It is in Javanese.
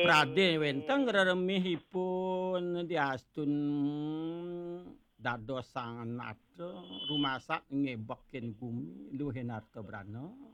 Prade wenteng reremihipun diastun dados sangat rumasak ngebekin gumi luwih narta brana